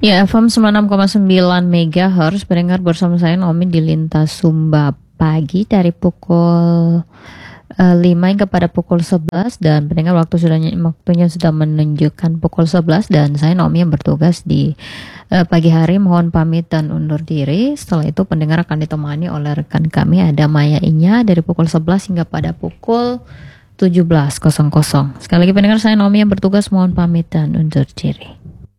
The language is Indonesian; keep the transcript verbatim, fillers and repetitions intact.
Ya, F M sembilan puluh enam koma sembilan MHz pendengar bersama saya Naomi di Lintas Sumba pagi dari pukul eh, lima hingga pada pukul sebelas, dan pendengar waktu sudah waktunya sudah menunjukkan pukul sebelas, dan saya Naomi yang bertugas di eh, pagi hari mohon pamit dan undur diri. Setelah itu pendengar akan ditemani oleh rekan kami ada Maya Inya dari pukul sebelas hingga pada pukul tujuh belas. Sekali lagi pendengar, saya Naomi yang bertugas mohon pamit dan undur diri.